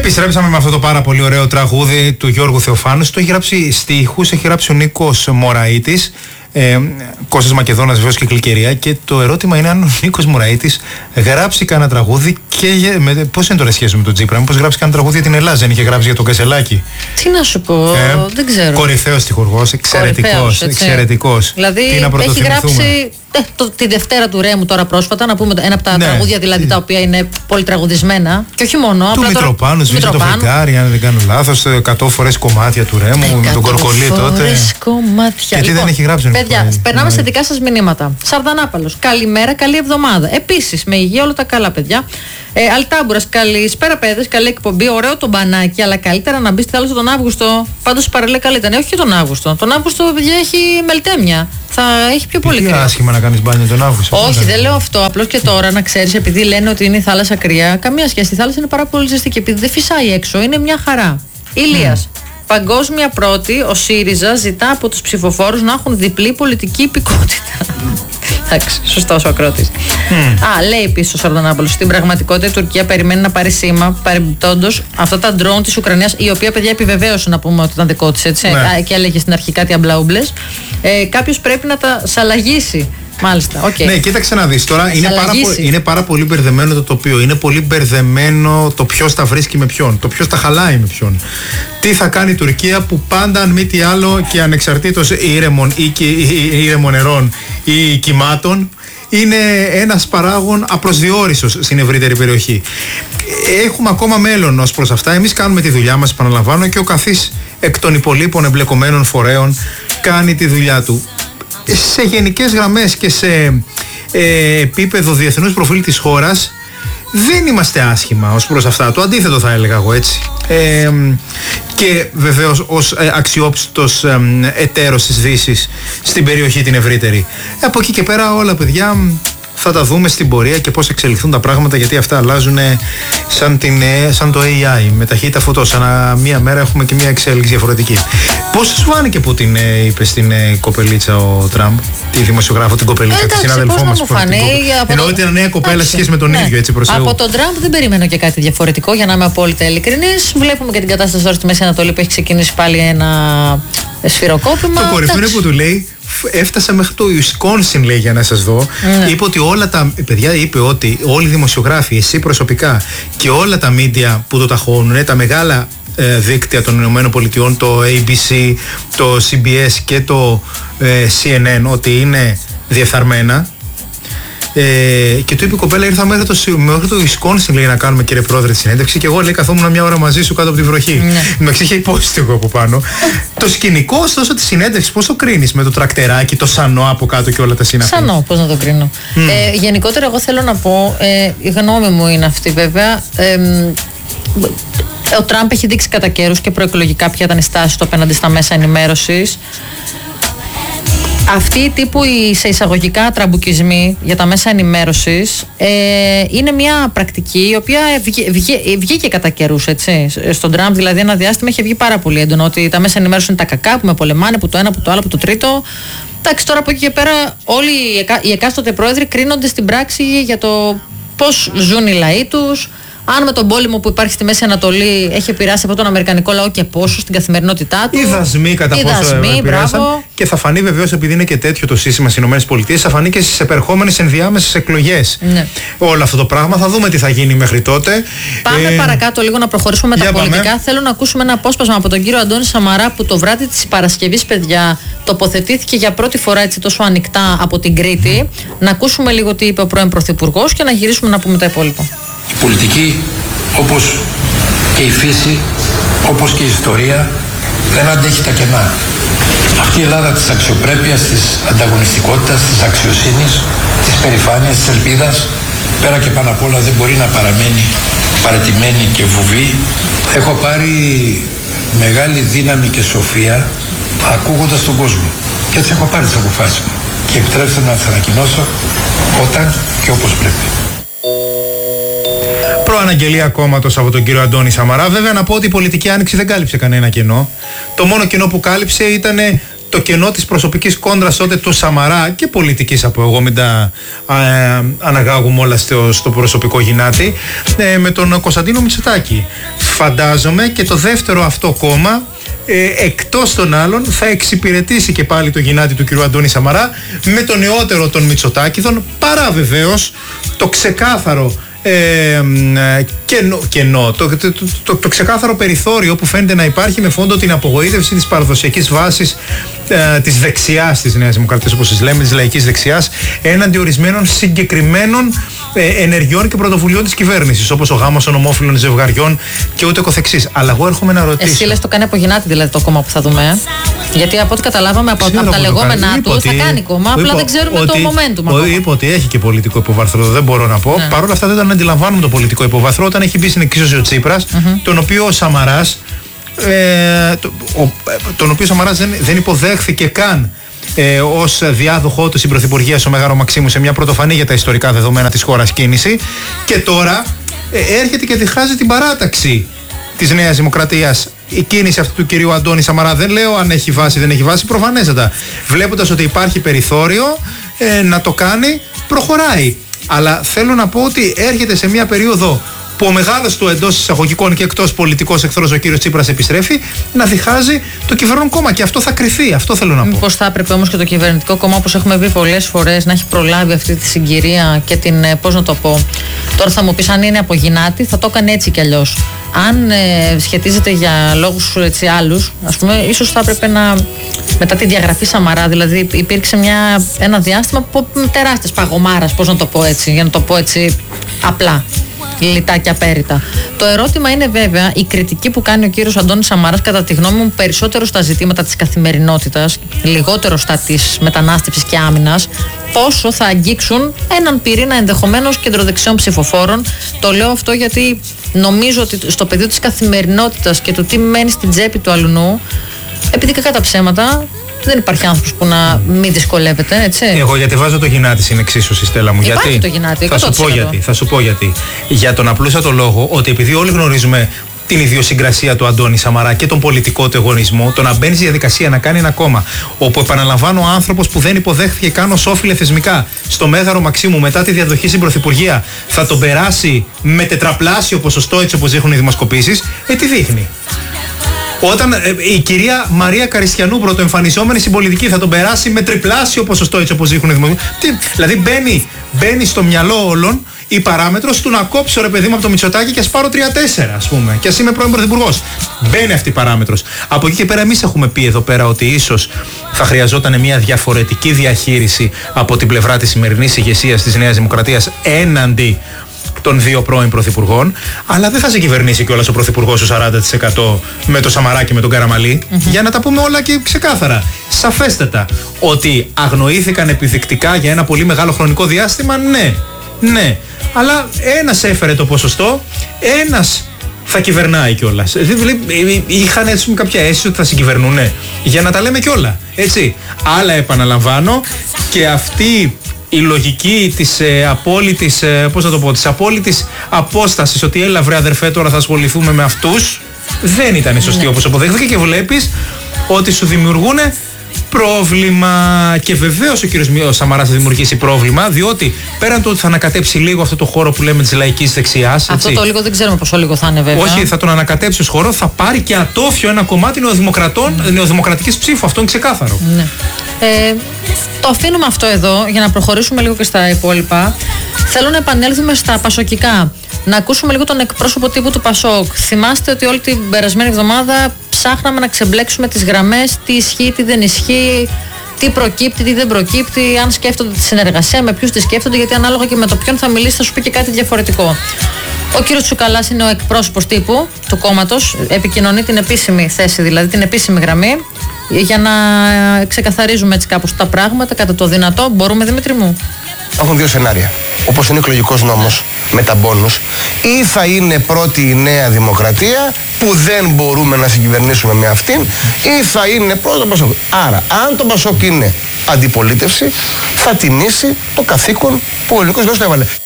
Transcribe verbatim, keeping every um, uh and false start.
Επιστρέψαμε με αυτό το πάρα πολύ ωραίο τραγούδι του Γιώργου Θεοφάνου. Το έχει γράψει στίχους, έχει γράψει ο Νίκος Μωραΐτης. Ε, Κώστας Μακεδόνας βεβαίως και Κλικερία. Και το ερώτημα είναι αν ο Νίκος Μωραΐτης γράψει κανένα τραγούδι και για, με, πώς είναι τώρα σχέση με τον Τσίπρα, μήπως γράψει κανένα τραγούδι για την Ελλάδα, δεν είχε γράψει για τον Κασελάκη? Τι να σου πω, ε, δεν ξέρω. Κορυφαίος στιχουργός, εξαιρετικός, εξαιρετικός. Δηλαδή έχει γράψει ε, το, τη Δευτέρα του Ρέμου τώρα πρόσφατα, να πούμε ένα από τα ναι. τραγούδια δηλαδή τα οποία είναι πολύ τραγουδισμένα. Και όχι μόνο. Του Μητροπάνου, σβήσε το φεγγάρι, αν δεν κάνω λάθος, εκατό φορές κομμάτια του Ρέμου με τον Κορκολί τότε. Κομμάτια. Γιατί λοιπόν, δεν έχει γράψει. Παιδιά, περνάμε σε δικά σας μηνύματα. Σαρδανάπαλος, καλημέρα, καλή εβδομάδα. Επίσης, με υγεία όλα τα καλά, παιδιά. Ε, Αλτάμπουρας, καλησπέρα, παιδες, καλή εκπομπή. Ωραίο το μπανάκι, αλλά καλύτερα να μπει στη θάλασσα τον Αύγουστο. Πάντως η παραλία καλή ήταν. Όχι και τον Αύγουστο. Τον Αύγουστο, παιδιά, έχει μελτέμια. Θα έχει πιο πολύ κρύο. Είναι άσχημα να κάνεις μπάνιο τον Αύγουστο. Όχι, δεν λέω αυτό. Απλώς και τώρα να ξέρεις, επειδή λένε ότι είναι η θάλασσα κρύα, καμία σχέση. Η θάλασσα είναι πάρα πολύ ζεστή και επειδή δεν φυσάει έξω, είναι μια χαρά. Ηλίας. Mm. Παγκόσμια πρώτη, ο ΣΥΡΙΖΑ ζητά από τους ψηφοφόρους να έχουν διπλή πολιτική υπηκότητα. Εντάξει, σωστός ο ακρότης. Mm. Α, λέει επίσης ο Σαρδανάπολος, στην πραγματικότητα η Τουρκία περιμένει να πάρει σήμα, παρεμπιπτόντως αυτά τα ντρόουν της Ουκρανίας, η οποία παιδιά επιβεβαίωσε να πούμε ότι ήταν δικό της, έτσι. Ναι. Και έλεγε στην αρχή κάτι αμπλαούμπλες. Ε, κάποιος πρέπει να τα σαλαγίσει. Μάλιστα, okay. Ναι, κοίταξε να δεις τώρα. Είναι πάρα, είναι πάρα πολύ μπερδεμένο το τοπίο. Είναι πολύ μπερδεμένο το ποιος τα βρίσκει με ποιον. Το ποιος τα χαλάει με ποιον. Τι θα κάνει η Τουρκία που πάντα, αν μη τι άλλο, και ανεξαρτήτως ήρεμων ή ήρεμων νερών ή κυμάτων, είναι ένας παράγων απροσδιόριστος στην ευρύτερη περιοχή. Έχουμε ακόμα μέλλον ως προς αυτά. Εμείς κάνουμε τη δουλειά μας, επαναλαμβάνω, και ο καθής εκ των υπολείπων εμπλεκομένων φορέων κάνει τη δουλειά του. Σε γενικές γραμμές και σε ε, επίπεδο διεθνούς προφίλ της χώρας δεν είμαστε άσχημα ως προς αυτά. Το αντίθετο θα έλεγα εγώ, έτσι. Ε, και βεβαίως ως ε, αξιόπιστος ε, εταίρος της Δύσης στην περιοχή την ευρύτερη. Από εκεί και πέρα όλα, παιδιά, θα τα δούμε στην πορεία και πώς εξελιχθούν τα πράγματα, γιατί αυτά αλλάζουν σαν, την, σαν το έι άι με ταχύτητα φωτός. Ανά μία μέρα έχουμε και μία εξέλιξη διαφορετική. Πώς σου φάνηκε που την είπε στην κοπελίτσα ο Τραμπ, τη δημοσιογράφο, την κοπελίτσα, εντάξει, τη συνάδελφό μας? Εννοώ ότι είναι νέα κοπέλα σε σχέση με τον ναι. ίδιο, έτσι προς Θεού. Από τον Τραμπ δεν περίμενα και κάτι διαφορετικό, για να είμαι απόλυτα ειλικρινής. Βλέπουμε και την κατάσταση τώρα στη Μέση Ανατολή που έχει ξεκινήσει πάλι ένα σφυροκόπημα. Το κορυφαίο είναι που του λέει. Έφτασα μέχρι το Ουισκόνσιν, λέει, για να σας δω. Mm. Είπε ότι όλα τα. Παιδιά, είπε ότι όλοι οι δημοσιογράφοι, εσύ προσωπικά και όλα τα media που το ταχώνουν, τα μεγάλα ε, δίκτυα των ΗΠΑ, το έι μπι σι, το σι μπι ες και το ε, σι εν εν, ότι είναι διεφθαρμένα. Ε, και του είπε η κοπέλα, ήρθα μέχρι το, μέχρι το Wisconsin, λέει, να κάνουμε, κύριε πρόεδρε, τη συνέντευξη. Και εγώ, λέει, καθόμουν μια ώρα μαζί σου κάτω από τη βροχή. Ναι. Με είχε υπόσχετη εγώ από πάνω. Το σκηνικό, ωστόσο, τη συνέντευξη, πώς το κρίνεις? Με το τρακτεράκι, το σανό από κάτω και όλα τα συναφή. Σανό, πώς να το κρίνω. Mm. Ε, γενικότερα, εγώ θέλω να πω, ε, η γνώμη μου είναι αυτή, βέβαια. Ε, ο Τραμπ έχει δείξει κατά καιρούς και προεκλογικά ποια ήταν η στάση του απέναντι στα μέσα ενημέρωσης. Αυτοί οι τύπου οι σε εισαγωγικά τραμπουκισμοί για τα μέσα ενημέρωσης ε, είναι μια πρακτική η οποία βγή, βγή, βγήκε κατά καιρούς, έτσι. Στον Τραμπ δηλαδή ένα διάστημα είχε βγει πάρα πολύ έντονο ότι τα μέσα ενημέρωσης είναι τα κακά που με πολεμάνε, που το ένα, που το άλλο, που το τρίτο. Εντάξει, τώρα από εκεί και πέρα όλοι οι, εκα, οι εκάστοτε πρόεδροι κρίνονται στην πράξη για το πώς ζουν οι λαοί τους. Αν με τον πόλεμο που υπάρχει στη Μέση Ανατολή έχει επηρεάσει από τον Αμερικανικό λαό και πόσο στην καθημερινότητά του. Οι δασμοί κατά πόσο επηρεάσαν. Και θα φανεί βεβαίως, επειδή είναι και τέτοιο το σύστημα στις ΗΠΑ, θα φανεί και στις επερχόμενες ενδιάμεσες εκλογές. Ναι. Όλο αυτό το πράγμα. Θα δούμε τι θα γίνει μέχρι τότε. Πάμε ε... παρακάτω λίγο να προχωρήσουμε με τα πολιτικά. Πάμε. Θέλω να ακούσουμε ένα απόσπασμα από τον κύριο Αντώνη Σαμαρά, που το βράδυ της Παρασκευής, παιδιά, τοποθετήθηκε για πρώτη φορά έτσι τόσο ανοιχτά από την Κρήτη. Mm. Να ακούσουμε λίγο τι είπε ο πρώην Πρωθυπουργός και να γυρίσουμε να πούμε τα υπόλοιπα. Η πολιτική, όπως και η φύση, όπως και η ιστορία, δεν αντέχει τα κενά. Αυτή η Ελλάδα της αξιοπρέπειας, της ανταγωνιστικότητας, της αξιοσύνης, της περηφάνειας, της ελπίδας, πέρα και πάνω απ' όλα δεν μπορεί να παραμένει παρατημένη και βουβή. Έχω πάρει μεγάλη δύναμη και σοφία ακούγοντας τον κόσμο. Και έτσι έχω πάρει τις αποφάσεις μου. Και επιτρέψτε να τις ανακοινώσω όταν και όπως πρέπει. Προαναγγελία κόμματος από τον κύριο Αντώνη Σαμαρά. Βέβαια, να πω ότι η πολιτική άνοιξη δεν κάλυψε κανένα κενό. Το μόνο κενό που κάλυψε ήταν το κενό της προσωπικής κόντρας τότε του Σαμαρά και πολιτικής από εγώ, μην τα ε, αναγάγουμε όλα στο, στο προσωπικό γυνάτι, ε, με τον Κωνσταντίνο Μητσοτάκη. Φαντάζομαι και το δεύτερο αυτό κόμμα, ε, εκτός των άλλων, θα εξυπηρετήσει και πάλι το γυνάτι του κ. Αντώνη Σαμαρά με το νεότερο των Μητσοτάκηδων, παρά βεβαίως το ξεκάθαρο Ε, κενό, κενό το, το, το, το, το ξεκάθαρο περιθώριο που φαίνεται να υπάρχει με φόντο την απογοήτευση της παραδοσιακής βάσης ε, της δεξιάς της Νέας Δημοκρατίας, όπως τις λέμε, της λαϊκής δεξιάς, έναντι ορισμένων συγκεκριμένων ε, ενεργειών και πρωτοβουλειών της κυβέρνησης, όπως ο γάμος των ομόφυλων ζευγαριών και ούτε καθεξής. Αλλά εγώ έρχομαι να ρωτήσω. Εσύ λες το κάνει από γυνάτη δηλαδή το κόμμα που θα δούμε? Γιατί από ό,τι καταλάβαμε από, από τα λεγόμενά του θα κάνει κόμμα, απλά δεν ξέρουμε ότι, το momentum. Είπε ότι έχει και πολιτικό υποβάθρο, δεν μπορώ να πω. Ναι. Παρ' όλα αυτά δεν τον αντιλαμβάνουμε το πολιτικό υποβάθρο όταν έχει μπει στην εξίσωση ο Τσίπρας, mm-hmm. τον οποίο ο Σαμαράς, ε, το, ο, τον οποίο ο Σαμαράς δεν, δεν υποδέχθηκε καν ε, ως διάδοχό του στην Πρωθυπουργία στο Μέγαρο Μαξίμου σε μια πρωτοφανή για τα ιστορικά δεδομένα της χώρας κίνηση, και τώρα ε, έρχεται και διχάζει την παράταξη της Νέας Δημοκρατίας. Η κίνηση αυτού του κυρίου Αντώνη Σαμαρά, δεν λέω αν έχει βάση δεν έχει βάση, προφανέστατα, βλέποντας ότι υπάρχει περιθώριο ε, να το κάνει, προχωράει. Αλλά θέλω να πω ότι έρχεται σε μια περίοδο που ο μεγάλος του εντός εισαγωγικών και εκτός πολιτικός εχθρός ο κύριος Τσίπρας επιστρέφει να διχάζει το κυβερνών κόμμα, και αυτό θα κρυθεί, αυτό θέλω να πω. Μήπως θα έπρεπε όμως και το κυβερνητικό κόμμα, όπως έχουμε πει πολλές φορές, να έχει προλάβει αυτή τη συγκυρία και την, πώς να το πω, τώρα θα μου πεις αν είναι από γυνάτη, θα το έκανε έτσι κι αλλιώς. Αν ε, σχετίζεται για λόγους έτσι άλλους, ας πούμε, ίσως θα έπρεπε να, μετά τη διαγραφή Σαμαρά, δηλαδή υπήρξε μια, ένα διάστημα τεράστιας παγωμάρας, πώς να το πω έτσι, για να το πω έτσι απλά, λιτά και απέριτα. Το ερώτημα είναι βέβαια η κριτική που κάνει ο κύριος Αντώνης Σαμαράς, κατά τη γνώμη μου, περισσότερο στα ζητήματα της καθημερινότητας, λιγότερο στα της μετανάστευσης και άμυνας, πόσο θα αγγίξουν έναν πυρήνα ενδεχομένως κεντροδεξιών ψηφοφόρων. Το λέω αυτό γιατί νομίζω ότι στο πεδίο της καθημερινότητας και του τι μένει στην τσέπη του αλουνού, επειδή κακά τα ψέματα, δεν υπάρχει άνθρωπος που να μην δυσκολεύεται, έτσι. Εγώ γιατί βάζω το γυνάτι στην εξίσωση, Στέλλα μου. Υπάρχει γιατί, το γυνάτι, θα σου πω γιατί, θα σου πω γιατί. Για τον απλούστατο λόγο ότι επειδή όλοι γνωρίζουμε την ιδιοσυγκρασία του Αντώνη Σαμαρά και τον πολιτικό του εγωνισμό, το να μπαίνει στη διαδικασία να κάνει ένα κόμμα όπου, επαναλαμβάνω, ο άνθρωπος που δεν υποδέχθηκε καν ως όφιλε θεσμικά στο Μέγαρο Μαξίμου μετά τη διαδοχή στην Πρωθυπουργία θα τον περάσει με τετραπλάσιο ποσοστό, έτσι όπως δείχνουν οι δημοσκοπήσεις, ε, τι δείχνει. Όταν ε, η κυρία Μαρία Καριστιανού, πρωτοεμφανιζόμενη στην πολιτική, θα τον περάσει με τριπλάσιο ποσοστό, έτσι όπως δείχνουν οι δημοσκοπήσεις. Δηλαδή μπαίνει, μπαίνει στο μυαλό όλων η παράμετρος του να κόψω, ρε παιδί μου, από το Μητσοτάκη και ας πάρω τρία τέσσερα, ας πούμε, και ας είμαι πρώην πρωθυπουργός. Μπαίνει αυτή η παράμετρος. Από εκεί και πέρα, εμείς έχουμε πει εδώ πέρα ότι ίσως θα χρειαζόταν μια διαφορετική διαχείριση από την πλευρά της σημερινής ηγεσίας της Νέας Δημοκρατίας έναντι των δύο πρώην πρωθυπουργών, αλλά δεν θα σε κυβερνήσει κιόλας ο πρωθυπουργός του σαράντα τοις εκατό με το Σαμαράκι, με τον Καραμαλή, mm-hmm. για να τα πούμε όλα και ξεκάθαρα. Σαφέστατα ότι αγνοήθηκαν επιδεικτικά για ένα πολύ μεγάλο χρονικό διάστημα, ναι, ναι. Αλλά ένας έφερε το ποσοστό, ένας θα κυβερνάει κιόλας. Είχαν έτσι κάποια αίσθηση ότι θα συγκυβερνούνε, για να τα λέμε κιόλα. Έτσι. Αλλά επαναλαμβάνω, και αυτή η λογική της ε, απόλυτης, ε, πώς να το πω, της απόλυτης απόστασης, ότι έλα βρε αδερφέ τώρα θα ασχοληθούμε με αυτούς, δεν ήταν σωστή, ναι. Όπως αποδέχθηκε, και βλέπεις ότι σου δημιουργούν πρόβλημα. Και βεβαίως ο κύριος Σαμαράς θα δημιουργήσει πρόβλημα, διότι πέραν του ότι θα ανακατέψει λίγο αυτό το χώρο που λέμε της λαϊκής δεξιάς. Αυτό το λίγο δεν ξέρουμε πόσο λίγο θα είναι, βέβαια. Όχι, θα τον ανακατέψει ως χώρο, θα πάρει και ατόφιο ένα κομμάτι νεοδημοκρατών, mm. νεοδημοκρατικής ψήφου. Αυτό είναι ξεκάθαρο. Ναι. Ε, το αφήνουμε αυτό εδώ για να προχωρήσουμε λίγο και στα υπόλοιπα. Θέλω να επανέλθουμε στα πασοκικά. Να ακούσουμε λίγο τον εκπρόσωπο τύπου του Πασόκ. Θυμάστε ότι όλη την περασμένη εβδομάδα ψάχναμε να ξεμπλέξουμε τις γραμμές, τι ισχύει, τι δεν ισχύει, τι προκύπτει, τι δεν προκύπτει, αν σκέφτονται τη συνεργασία, με ποιους τη σκέφτονται, γιατί ανάλογα και με το ποιον θα μιλήσει θα σου πει και κάτι διαφορετικό. Ο κύριος Τσουκαλάς είναι ο εκπρόσωπος τύπου του κόμματος, επικοινωνεί την επίσημη θέση, δηλαδή την επίσημη γραμμή, για να ξεκαθαρίζουμε έτσι κάπως τα πράγματα κατά το δυνατό. Μπορούμε, Δημήτρη μου? Έχουν δύο σενάρια. Όπως είναι ο εκλογικός νόμος με τα μπόνους, ή θα είναι πρώτη η Νέα Δημοκρατία που δεν μπορούμε να συγκυβερνήσουμε με αυτήν, ή θα είναι πρώτο το Πασόκ. Άρα, αν το Πασόκ είναι αντιπολίτευση, θα τιμήσει το καθήκον που ο ελληνικός λαός το έβαλε.